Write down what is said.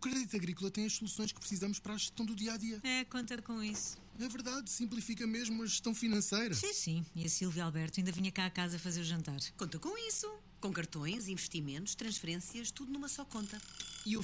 Crédito Agrícola tem as soluções que precisamos para a gestão do dia-a-dia. É, conta com isso. É verdade, simplifica mesmo a gestão financeira. Sim. E a Silvia Alberto ainda vinha cá a casa fazer o jantar. Conta com isso. Com cartões, investimentos, transferências, tudo numa só conta. E o